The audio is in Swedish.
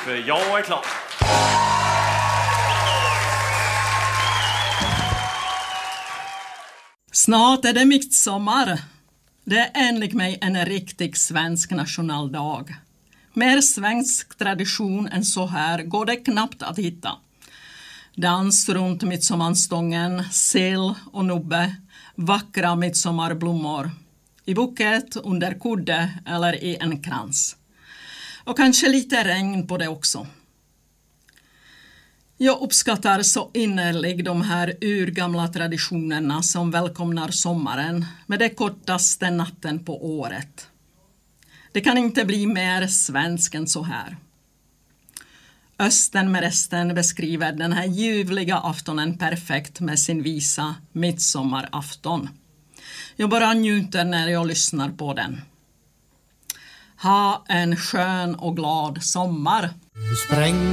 För jag är klar. Snart är det midsommar. Det är enligt mig en riktig svensk nationaldag. Mer svensk tradition än så här går det knappt att hitta. Dans runt midsommarstången, sill och nubbe, vackra midsommarblommor. I buket, under kudde eller i en krans. Och kanske lite regn på det också. Jag uppskattar så innerligt de här urgamla traditionerna som välkomnar sommaren med det kortaste natten på året. Det kan inte bli mer svensk än så här. Östen med resten beskriver den här ljuvliga aftonen perfekt med sin visa midsommarafton. Jag bara njuter när jag lyssnar på den. Ha en skön och glad sommar!